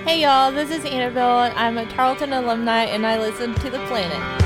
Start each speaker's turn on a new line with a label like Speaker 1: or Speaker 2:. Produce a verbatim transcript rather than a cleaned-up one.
Speaker 1: Hey y'all, this is Annabelle. I'm a Tarleton alumni and I listen to The Planet.